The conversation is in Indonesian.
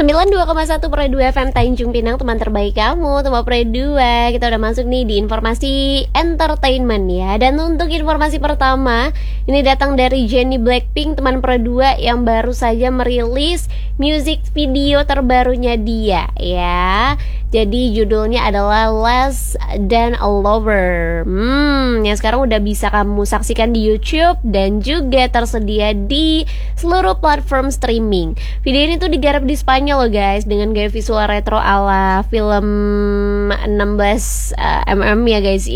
92,1 Pro 2 FM Tanjung Pinang, teman terbaik kamu, teman Pro 2. Kita udah masuk nih di informasi entertainment ya. Dan untuk informasi pertama, ini datang dari Jennie Blackpink, teman Pro 2 yang baru saja merilis music video terbarunya dia ya. Jadi judulnya adalah Less Than a Lover. Yang sekarang udah bisa kamu saksikan di YouTube dan juga tersedia di seluruh platform streaming. Video ini tuh digarap di Spanyol loh guys, dengan gaya visual retro ala film 16 mm ya guys.